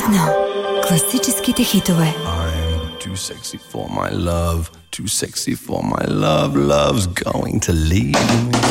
1. Класическите хитове. I'm too sexy for my love, too sexy for my love, love's going to leave me.